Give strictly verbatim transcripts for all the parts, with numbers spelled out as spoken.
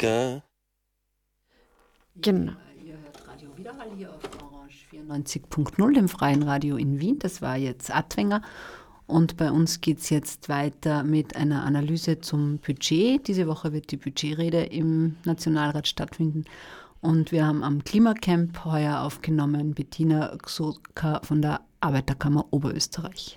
Musiker. Genau. Ihr hört Radio Widerhall hier auf Orange vierundneunzig Punkt null, dem freien Radio in Wien. Das war jetzt Adwenger. Und bei uns geht es jetzt weiter mit einer Analyse zum Budget. Diese Woche wird die Budgetrede im Nationalrat stattfinden. Und wir haben am Klimacamp heuer aufgenommen Bettina Gsoka von der Arbeiterkammer Oberösterreich.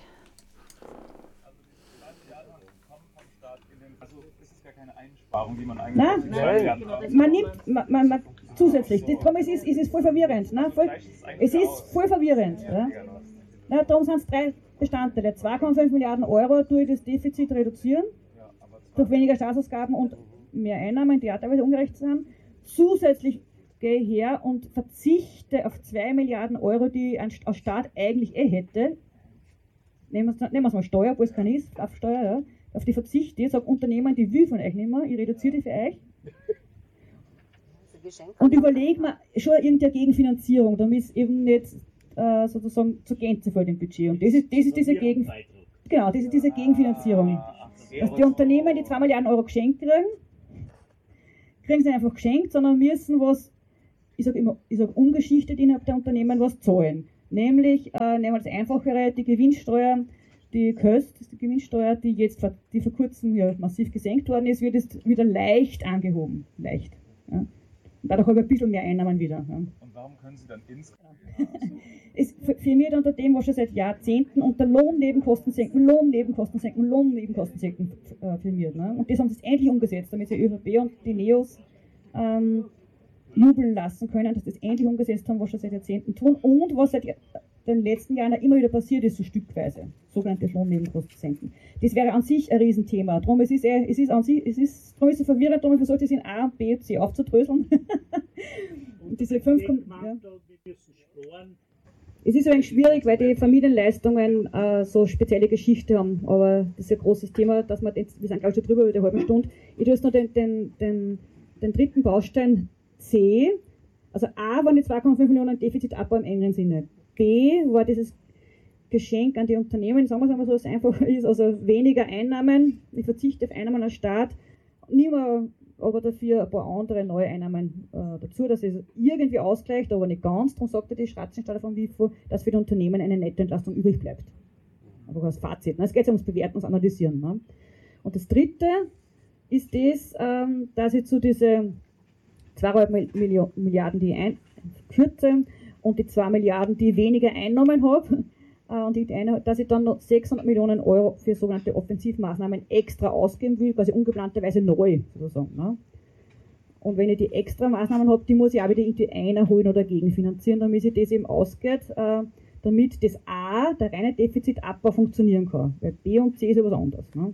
Die man eigentlich Nein, man nimmt man, man, man zusätzlich. Darum ist es, ist es voll verwirrend. Ne? Voll, es ist voll verwirrend. Ja? Ja, darum sind es drei Bestandteile. zwei Komma fünf Milliarden Euro durch das Defizit reduzieren, durch weniger Staatsausgaben und mehr Einnahmen, die auch teilweise ungerecht sind. Zusätzlich gehe ich her und verzichte auf zwei Milliarden Euro, die ein Staat eigentlich eh hätte. Nehmen wir es mal Steuer, obwohl es keine ist, auf Steuer, ja. Auf die verzichte ich, sage Unternehmen, die will von euch nicht mehr, ich reduziere die für euch. Und überlege mir schon irgendeine Gegenfinanzierung, damit es eben nicht äh, sozusagen zur Gänze fällt im Budget. Und das ist, das ist diese Gegen, genau, das ist diese Gegenfinanzierung. Dass die Unternehmen, die zwei Milliarden Euro geschenkt kriegen, kriegen sie nicht einfach geschenkt, sondern müssen was, ich sage immer, ich sage umgeschichtet innerhalb der Unternehmen was zahlen. Nämlich, äh, nehmen wir das Einfachere, die Gewinnsteuer, die Köst, die Gewinnsteuer, die jetzt vor, die vor kurzem ja massiv gesenkt worden ist, wird jetzt wieder leicht angehoben. Leicht. Ja. Und dadurch habe ich ein bisschen mehr Einnahmen wieder. Ja. Und warum können Sie dann insgesamt? Es firmiert unter dem, was schon seit Jahrzehnten unter Lohnnebenkosten senken, Lohnnebenkosten senken, Lohnnebenkosten senken äh, firmiert. Ne? Und das haben sie jetzt endlich umgesetzt, damit sie ÖVP und die Neos ähm, jubeln lassen können, dass sie das endlich umgesetzt haben, was schon seit Jahrzehnten tun und was seit den letzten Jahren immer wieder passiert ist, so stückweise, sogenannte Lohnnebenkosten senken. Das wäre an sich ein Riesenthema. Darum es ist es ist an sich, es ist, darum ist es verwirrend, darum versucht es in A, B und C aufzudröseln. Und diese fünf, ja. Es ist ein wenig schwierig, weil die Familienleistungen äh, so spezielle Geschichte haben, aber das ist ein großes Thema, dass man jetzt, wir sind glaube ich schon drüber über die halbe Stunde. Ich tue jetzt noch den, den, den, den dritten Baustein C. Also A waren die zwei Komma fünf Millionen Defizitabbau im engeren Sinne. B war dieses Geschenk an die Unternehmen, sagen wir es einmal so, dass es einfach ist, also weniger Einnahmen, ich verzichte auf Einnahmen als Staat, nicht mehr, aber dafür ein paar andere neue Einnahmen äh, dazu, dass es irgendwie ausgleicht, aber nicht ganz. Darum sagte die Staatsstelle von W I F O, dass für die Unternehmen eine Nettoentlastung übrig bleibt. Aber als Fazit. Ne? Es geht ja ums Bewerten, ums Analysieren. Ne? Und das Dritte ist das, ähm, dass ich zu diesen zwei Komma fünf Milliarden, die ich einkürze, und die zwei Milliarden, die ich weniger Einnahmen habe, äh, und die eine, dass ich dann noch sechshundert Millionen Euro für sogenannte Offensivmaßnahmen extra ausgeben will, quasi ungeplanterweise neu, sozusagen. Ne? Und wenn ich die extra Maßnahmen habe, die muss ich auch wieder irgendwie einholen oder gegenfinanzieren, damit sich das eben ausgeht, äh, damit das A, der reine Defizitabbau, funktionieren kann. Weil B und C ist ja was anderes. Ne?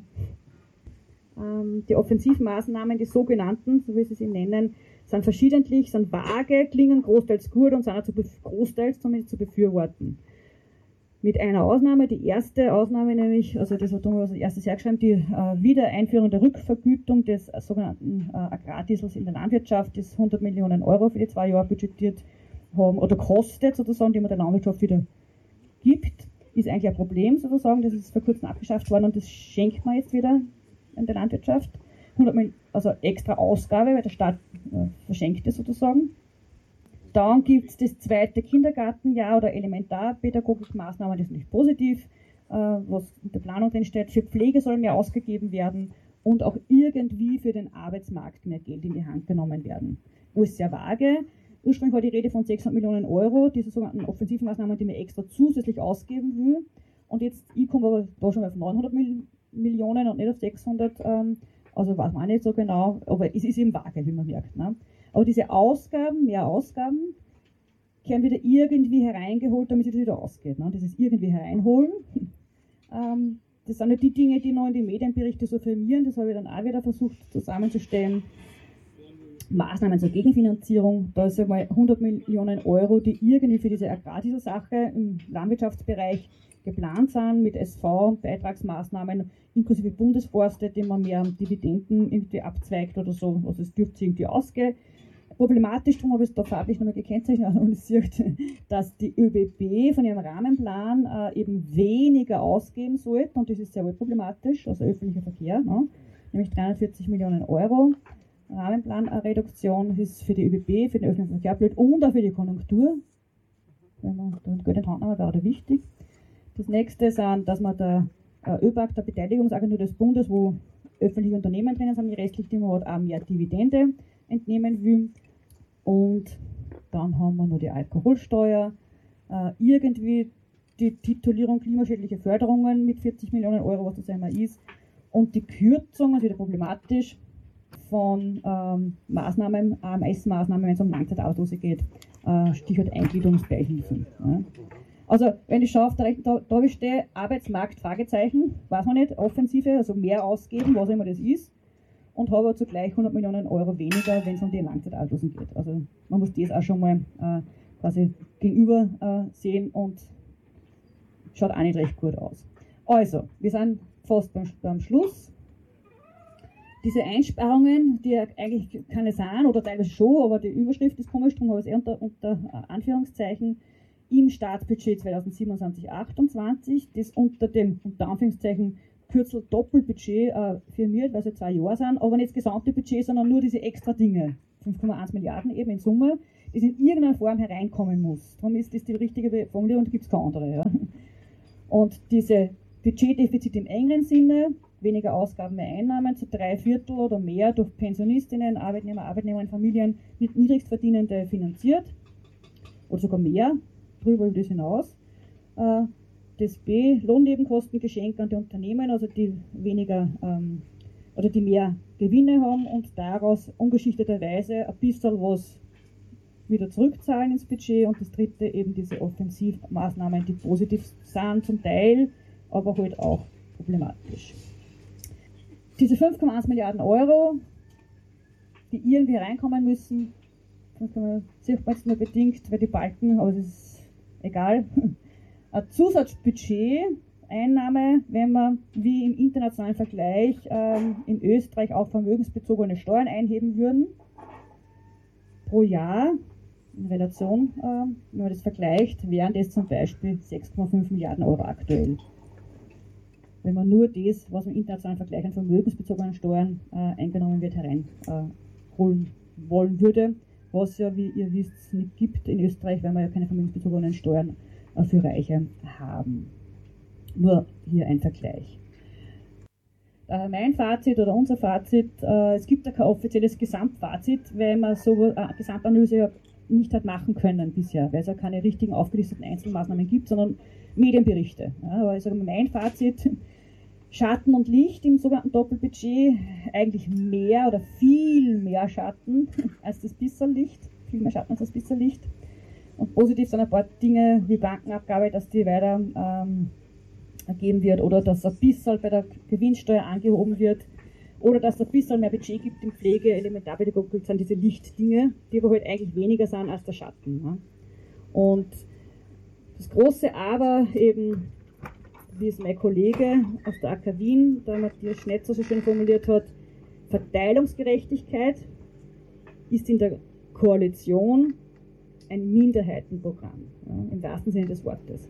Ähm, die Offensivmaßnahmen, die sogenannten, so wie sie sie nennen, sind verschiedentlich, sind vage, klingen großteils gut und sind auch zu großteils zumindest zu befürworten. Mit einer Ausnahme, die erste Ausnahme nämlich, also das hat Thomas als erstes hergeschrieben, die äh, Wiedereinführung der Rückvergütung des äh, sogenannten äh, Agrardiesels in der Landwirtschaft, das hundert Millionen Euro für die zwei Jahre budgetiert haben, oder kostet sozusagen, die man der Landwirtschaft wieder gibt, ist eigentlich ein Problem sozusagen, das ist vor kurzem abgeschafft worden und das schenkt man jetzt wieder in der Landwirtschaft. hundert Millionen, also extra Ausgabe, weil der Staat äh, verschenkt es sozusagen. Dann gibt es das zweite Kindergartenjahr oder Elementarpädagogikmaßnahmen, das ist nicht positiv, äh, was in der Planung drin steht. Für Pflege soll mehr ausgegeben werden und auch irgendwie für den Arbeitsmarkt mehr Geld in die Hand genommen werden. Wo ist sehr vage. Ursprünglich war die Rede von sechshundert Millionen Euro, diese sogenannten Offensivmaßnahmen, die man extra zusätzlich ausgeben will. Und jetzt, ich komme aber da schon auf neunhundert Millionen und nicht auf sechshundert. Ähm, Also weiß man auch nicht so genau, aber es ist eben vage, wie man merkt. Ne? Aber diese Ausgaben, mehr Ausgaben, werden wieder irgendwie hereingeholt, damit es wieder ausgeht. Ne? Das ist irgendwie hereinholen. ähm, das sind nicht die Dinge, die noch in die Medienberichte so firmieren, das habe ich dann auch wieder versucht zusammenzustellen. Maßnahmen zur Gegenfinanzierung, da ist einmal hundert Millionen Euro, die irgendwie für diese Agrardieselsache im Landwirtschaftsbereich geplant sind, mit S V-Beitragsmaßnahmen, inklusive Bundesforste, die man mehr Dividenden irgendwie abzweigt oder so, also es dürfte irgendwie ausgehen. Problematisch, darum habe ich es da farblich nochmal gekennzeichnet, analysiert, dass die ÖBB von ihrem Rahmenplan äh, eben weniger ausgeben sollten, und das ist sehr wohl problematisch, also öffentlicher Verkehr, ne? Nämlich dreihundertvierzig Millionen Euro. Rahmenplanreduktion ist für die ÖBB, für den öffentlichen Verkehr blöd und auch für die Konjunktur. Wenn man da Geld in die Hand nehmen, wäre das wichtig. Das nächste sind, dass man der ÖBAG, der Beteiligungsagentur des Bundes, wo öffentliche Unternehmen drinnen sind, die restliche, die man hat, auch mehr Dividende entnehmen will. Und dann haben wir noch die Alkoholsteuer, äh, irgendwie die Titulierung klimaschädliche Förderungen mit vierzig Millionen Euro, was das einmal ist, und die Kürzung, das ist wieder problematisch, von ähm, Maßnahmen, A M S-Maßnahmen, wenn es um Langzeitauslose geht, äh, Stichwort Eingliederungsbeihilfen. Ja. Also, wenn ich schaue, auf der rechten Tabelle stehe, Arbeitsmarkt, Fragezeichen, weiß man nicht, Offensive, also mehr ausgeben, was immer das ist, und habe zugleich hundert Millionen Euro weniger, wenn es um die Langzeitauslösen geht. Also, man muss das auch schon mal äh, quasi gegenüber äh, sehen und schaut auch nicht recht gut aus. Also, wir sind fast beim, beim Schluss. Diese Einsparungen, die ja eigentlich keine sind, oder teilweise schon, aber die Überschrift ist komisch, darum habe ich es eher unter, unter Anführungszeichen, im Staatsbudget zweitausendsiebenundzwanzig achtundzwanzig, das unter dem, unter Anführungszeichen, Kürzel Doppelbudget äh, firmiert, weil es ja zwei Jahre sind, aber nicht das gesamte Budget, sondern nur diese extra Dinge, fünf Komma eins Milliarden eben in Summe, das in irgendeiner Form hereinkommen muss. Darum ist das die richtige Formulierung, da gibt es keine andere. Ja. Und diese Budgetdefizit im engeren Sinne, weniger Ausgaben, mehr Einnahmen, zu drei Viertel oder mehr durch Pensionistinnen, Arbeitnehmer, Arbeitnehmerinnen, Familien mit Niedrigstverdienende finanziert, oder sogar mehr, drüber über das hinaus. Äh, das B, Lohnnebenkostengeschenke an die Unternehmen, also die weniger ähm, oder die mehr Gewinne haben und daraus ungeschichteterweise ein bisschen was wieder zurückzahlen ins Budget. Und das dritte eben diese Offensivmaßnahmen, die positiv sind zum Teil, aber halt auch problematisch. Diese fünf Komma eins Milliarden Euro, die irgendwie reinkommen müssen, sieht man jetzt nur bedingt, weil die Balken, aber das ist egal. Ein Zusatzbudget, Einnahme, wenn wir wie im internationalen Vergleich ähm, in Österreich auch vermögensbezogene Steuern einheben würden, pro Jahr, in Relation, äh, wenn man das vergleicht, wären das zum Beispiel sechs Komma fünf Milliarden Euro aktuell. Wenn man nur das, was im internationalen Vergleich an vermögensbezogenen Steuern äh, eingenommen wird, hereinholen äh, wollen würde, was ja, wie ihr wisst, nicht gibt in Österreich, weil wir ja keine vermögensbezogenen Steuern äh, für Reiche haben. Nur hier ein Vergleich. Daher mein Fazit oder unser Fazit, äh, es gibt ja kein offizielles Gesamtfazit, weil man so eine Gesamtanalyse ja nicht hat machen können bisher, weil es ja keine richtigen aufgelisteten Einzelmaßnahmen gibt, sondern Medienberichte. Ja, aber ich sage mal, mein Fazit, Schatten und Licht im sogenannten Doppelbudget, eigentlich mehr oder viel mehr Schatten als das bisschen Licht, viel mehr Schatten als das bisschen Licht. Und positiv sind ein paar Dinge wie Bankenabgabe, dass die weiter ähm, ergeben wird, oder dass ein bisschen bei der Gewinnsteuer angehoben wird, oder dass es ein bisschen mehr Budget gibt in Pflege, Elementarpädagogik, sind diese Lichtdinge, die aber halt eigentlich weniger sind als der Schatten. Ja. Und das große Aber eben, wie es mein Kollege aus der A K Wien, der Matthias Schnetzer so schön formuliert hat, Verteilungsgerechtigkeit ist in der Koalition ein Minderheitenprogramm, ja, im wahrsten Sinne des Wortes.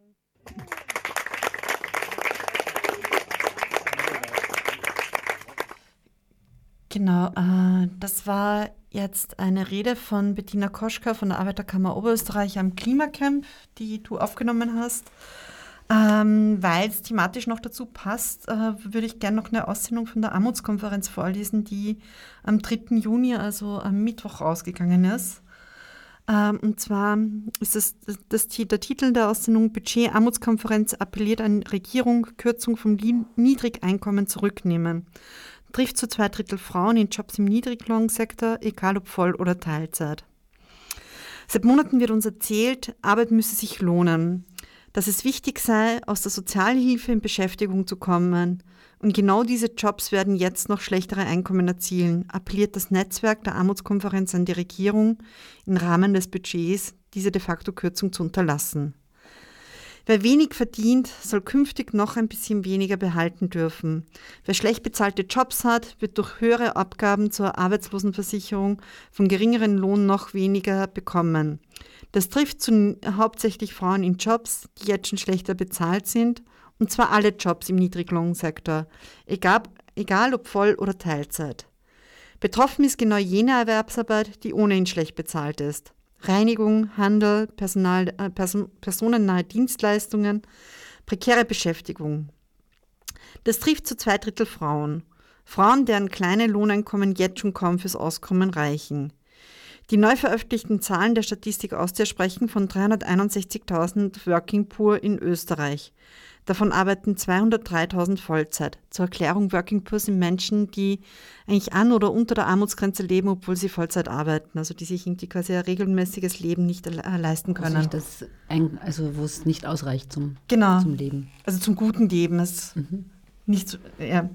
Genau, äh, das war jetzt eine Rede von Bettina Koschka von der Arbeiterkammer Oberösterreich am Klimacamp, die du aufgenommen hast. Ähm, weil es thematisch noch dazu passt, äh, würde ich gerne noch eine Aussendung von der Armutskonferenz vorlesen, die am dritten Juni, also am Mittwoch, rausgegangen ist. Ähm, und zwar ist das, das, das der Titel der Aussendung: Budget Armutskonferenz appelliert an Regierung, Kürzung vom Niedrigeinkommen zurücknehmen. Trifft zu zwei Drittel Frauen in Jobs im Niedriglohnsektor, egal ob Voll- oder Teilzeit. Seit Monaten wird uns erzählt, Arbeit müsse sich lohnen, dass es wichtig sei, aus der Sozialhilfe in Beschäftigung zu kommen. Und genau diese Jobs werden jetzt noch schlechtere Einkommen erzielen, appelliert das Netzwerk der Armutskonferenz an die Regierung, im Rahmen des Budgets diese de facto Kürzung zu unterlassen. Wer wenig verdient, soll künftig noch ein bisschen weniger behalten dürfen. Wer schlecht bezahlte Jobs hat, wird durch höhere Abgaben zur Arbeitslosenversicherung von geringeren Lohn noch weniger bekommen. Das trifft zu, hauptsächlich Frauen in Jobs, die jetzt schon schlechter bezahlt sind, und zwar alle Jobs im Niedriglohnsektor, egal, egal ob Voll- oder Teilzeit. Betroffen ist genau jene Erwerbsarbeit, die ohnehin schlecht bezahlt ist. Reinigung, Handel, Personal, äh, Person, personennahe Dienstleistungen, prekäre Beschäftigung. Das trifft zu zwei Drittel Frauen. Frauen, deren kleine Lohneinkommen jetzt schon kaum fürs Auskommen reichen. Die neu veröffentlichten Zahlen der Statistik Austria sprechen von dreihunderteinundsechzigtausend Working Poor in Österreich. Davon arbeiten zweihundertdreitausend Vollzeit. Zur Erklärung, Working Poor sind Menschen, die eigentlich an oder unter der Armutsgrenze leben, obwohl sie Vollzeit arbeiten. Also die sich irgendwie quasi ein regelmäßiges Leben nicht le- leisten können. Also, das ein, also wo es nicht ausreicht zum, Genau. zum Leben. Also zum guten Leben. Es Mhm. nicht so, ja.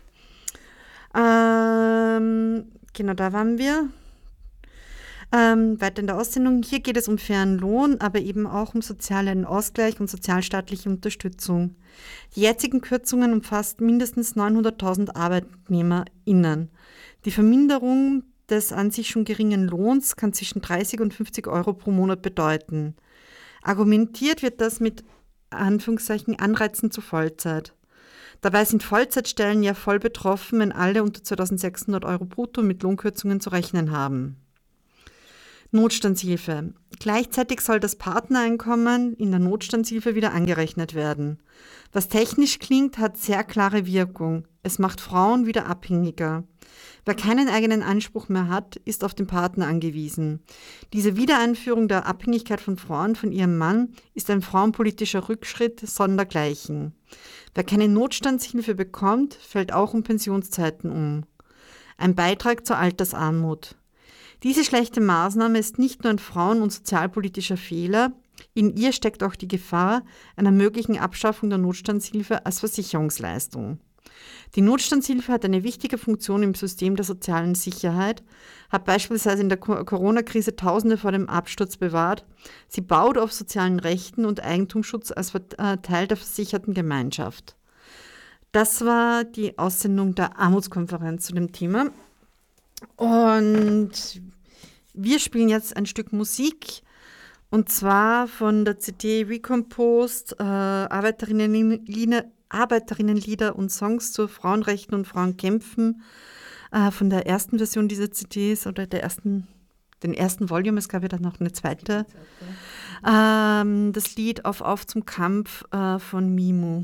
Ähm, genau, da waren wir. Ähm, weiter in der Aussendung. Hier geht es um fairen Lohn, aber eben auch um sozialen Ausgleich und sozialstaatliche Unterstützung. Die jetzigen Kürzungen umfassen mindestens neunhunderttausend ArbeitnehmerInnen. Die Verminderung des an sich schon geringen Lohns kann zwischen dreißig und fünfzig Euro pro Monat bedeuten. Argumentiert wird das mit Anführungszeichen Anreizen zu Vollzeit. Dabei sind Vollzeitstellen ja voll betroffen, wenn alle unter zweitausendsechshundert Euro brutto mit Lohnkürzungen zu rechnen haben. Notstandshilfe. Gleichzeitig soll das Partnereinkommen in der Notstandshilfe wieder angerechnet werden. Was technisch klingt, hat sehr klare Wirkung. Es macht Frauen wieder abhängiger. Wer keinen eigenen Anspruch mehr hat, ist auf den Partner angewiesen. Diese Wiedereinführung der Abhängigkeit von Frauen von ihrem Mann ist ein frauenpolitischer Rückschritt sondergleichen. Wer keine Notstandshilfe bekommt, fällt auch um Pensionszeiten um. Ein Beitrag zur Altersarmut. Diese schlechte Maßnahme ist nicht nur ein frauen- und sozialpolitischer Fehler, in ihr steckt auch die Gefahr einer möglichen Abschaffung der Notstandshilfe als Versicherungsleistung. Die Notstandshilfe hat eine wichtige Funktion im System der sozialen Sicherheit, hat beispielsweise in der Corona-Krise Tausende vor dem Absturz bewahrt. Sie baut auf sozialen Rechten und Eigentumsschutz als Teil der versicherten Gemeinschaft. Das war die Aussendung der Armutskonferenz zu dem Thema. Und wir spielen jetzt ein Stück Musik, und zwar von der C D Recomposed, äh, Arbeiterinnenlieder, Arbeiterinnenlieder und Songs zu Frauenrechten und Frauenkämpfen, äh, von der ersten Version dieser C Ds oder der ersten, den ersten Volume, es gab ja dann noch eine zweite. Ähm, das Lied Auf, auf zum Kampf äh, von Mimu.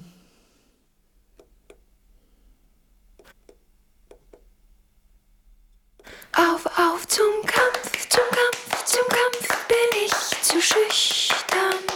Auf, auf zum Kampf, zum Kampf, zum Kampf bin ich zu schüchtern.